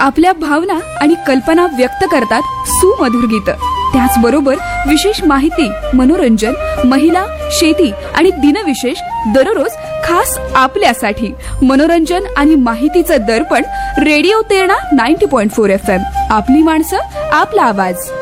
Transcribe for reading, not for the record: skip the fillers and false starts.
आपल्या भावना आणि कल्पना व्यक्त करतात सुमधुर गीतं. त्याचबरोबर विशेष माहिती, मनोरंजन, महिला, शेती आणि दिनविशेष दररोज खास आपल्यासाठी. मनोरंजन आणि माहितीचं दर्पण रेडिओ तेरणा 90.4 FM. आपली माणसं, आपला आवाज.